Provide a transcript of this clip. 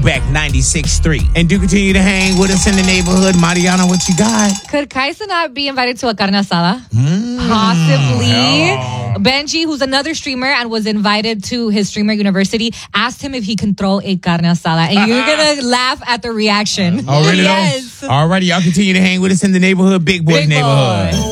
Throwback 96.3. And do continue to hang with us in the neighborhood. Mariana, what you got? Could Kaisa not be invited to a carne asada? Possibly. Benji, who's another streamer and was invited to his streamer university, asked him if he can throw a carne asada. And you're going to laugh at the reaction. Oh, really? Yes. Alrighty, y'all continue to hang with us in the neighborhood. Big Boy's neighborhood.